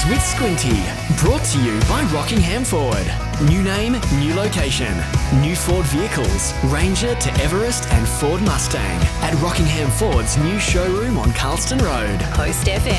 Cars with Squinty. Brought to you by Rockingham Ford. New name, new location. New Ford vehicles, Ranger to Everest and Ford Mustang. At Rockingham Ford's new showroom on Carlston Road. Coast FM.